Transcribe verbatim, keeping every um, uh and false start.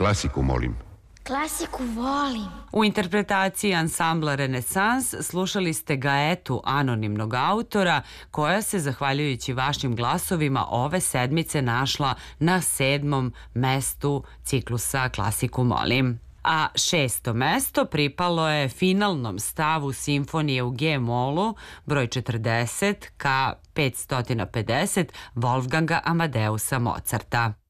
Klasiku, molim. Klasiku volim. U interpretaciji ansambla Renesans slušali ste Gaetu anonimnog autora, koja se, zahvaljujući vašim glasovima, ove sedmice našla na sedmom mestu ciklusa Klasiku molim. A šesto mesto pripalo je finalnom stavu simfonije u G-molu broj četrdeset ka petsto pedeset Wolfganga Amadeusa Mozarta.